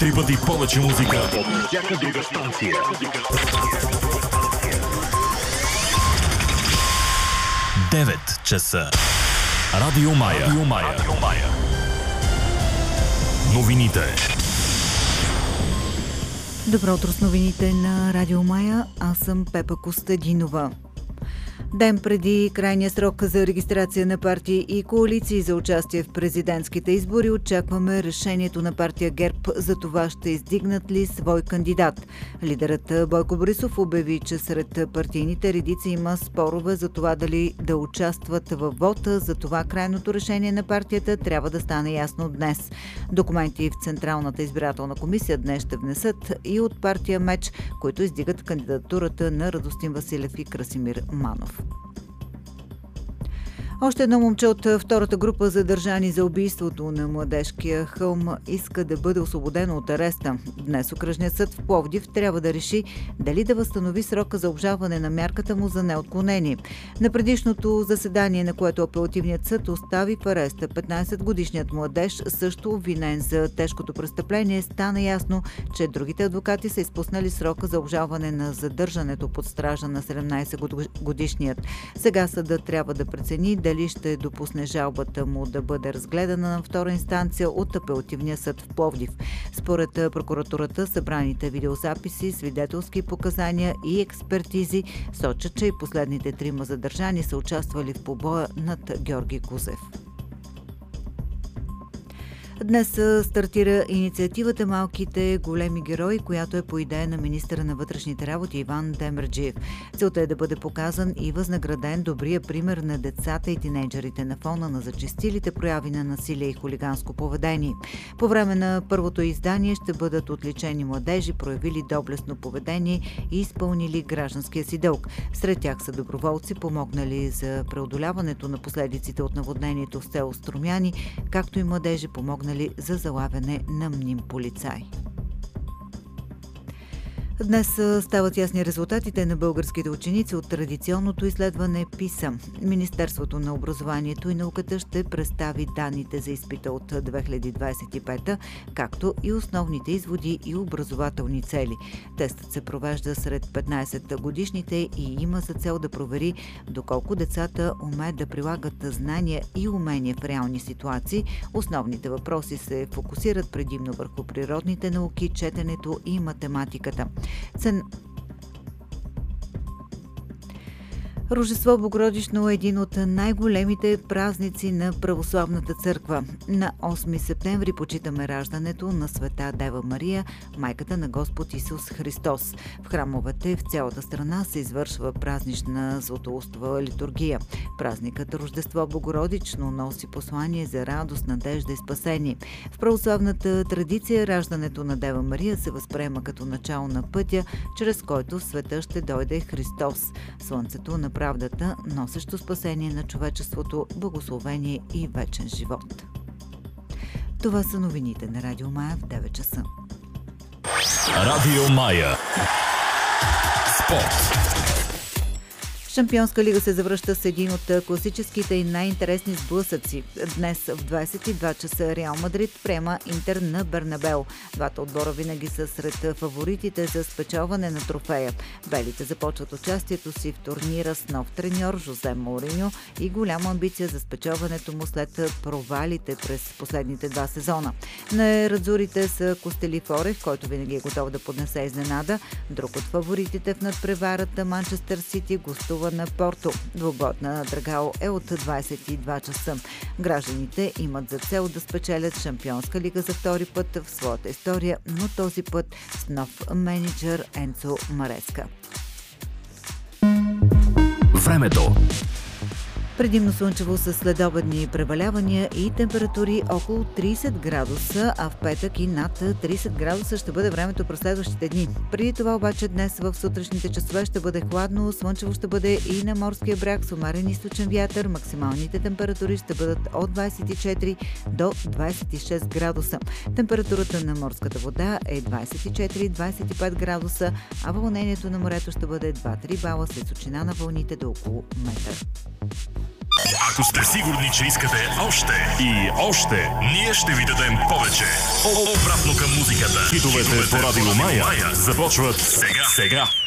4 пъти повече музика от всяка друга станция. Девет часа. Радио Мая. Новините. Добро утро с новините на Радио Мая. Аз съм Пепа Костадинова. Ден преди крайния срок за регистрация на партии и коалиции за участие в президентските избори очакваме решението на партия ГЕРБ за това ще издигнат ли свой кандидат. Лидерът Бойко Борисов обяви, че сред партийните редици има спорове за това дали да участват във вота. За това крайното решение на партията трябва да стане ясно днес. Документи в Централната избирателна комисия днес ще внесат и от партия МЕЧ, които издигат кандидатурата на Радостин Василев и Красимир Манов. Още едно момче от втората група задържани за убийството на Младежкия хълм иска да бъде освободено от ареста. Днес окръжният съд в Пловдив трябва да реши дали да възстанови срока за обжалване на мярката му за неотклонение. На предишното заседание, на което апелативният съд остави в ареста 15-годишният младеж, също обвинен за тежкото престъпление, стана ясно, че другите адвокати са изпуснали срока за обжалване на задържането под стража на 17-годишният. Сега съдът трябва да прецени дали ще допусне жалбата му да бъде разгледана на втора инстанция от апелативния съд в Пловдив. Според прокуратурата, събраните видеозаписи, свидетелски показания и експертизи сочат, че и последните трима задържани са участвали в побоя над Георги Кузев. Днес стартира инициативата «Малките големи герои», която е по идея на министъра на вътрешните работи Иван Демерджиев. Целта е да бъде показан и възнаграден добрия пример на децата и тинейджерите на фона на зачестилите прояви на насилие и хулиганско поведение. По време на първото издание ще бъдат отличени младежи, проявили доблестно поведение и изпълнили гражданския си дълг. Сред тях са доброволци, помогнали за преодоляването на последиците от наводнението в село Струмяни, както и младежи, помогнали за залавяне на мним полицай. Днес стават ясни резултатите на българските ученици от традиционното изследване ПИСА. Министерството на образованието и науката ще представи данните за изпита от 2025, както и основните изводи и образователни цели. Тестът се провежда сред 15-годишните и има за цел да провери доколко децата умеят да прилагат знания и умения в реални ситуации. Основните въпроси се фокусират предимно върху природните науки, четенето и математиката. Рождество Богородично е един от най-големите празници на Православната църква. На 8 септември почитаме раждането на Света Дева Мария, майката на Господ Исус Христос. В храмовете в цялата страна се извършва празнична златоустова литургия. Празникът Рождество Богородично носи послание за радост, надежда и спасение. В православната традиция раждането на Дева Мария се възприема като начало на пътя, чрез който в света ще дойде Христос, слънцето на правдата, носещо спасение на човечеството, благословение и вечен живот. Това са новините на Радио Мая в 9 часа. Радио Мая. Спорт. Шампионска лига се завръща с един от класическите и най-интересни сблъсъци. Днес в 22 часа Реал Мадрид приема Интер на Бернабеу. Двата отбора винаги са сред фаворитите за спечелване на трофея. Белите започват участието си в турнира с нов треньор Жозе Моуриньо и голяма амбиция за спечелването му след провалите през последните 2 сезона. На радзурите са Костели Форех, който винаги е готов да поднесе изненада. Друг от фаворитите в надпреварата Манчестър Сити гостува на Порто. Двубоят на Драгао е от 22 часа. Гражданите имат за цел да спечелят Шампионска лига за втори път в своята история, но този път с нов мениджър Енцо Мареска. Времето. Предимно слънчево с следобедни превалявания и температури около 30 градуса, а в петък и над 30 градуса ще бъде времето през следващите дни. Преди това обаче днес в сутрешните часове ще бъде хладно, слънчево ще бъде и на морския бряг с умерен източен вятър. Максималните температури ще бъдат от 24 до 26 градуса. Температурата на морската вода е 24-25 градуса, а вълнението на морето ще бъде 2-3 бала с височина на вълните до около метър. Ако сте сигурни, че искате още и още, ние ще ви дадем повече. Обратно към музиката. Хитовете по Радио Мая започват сега.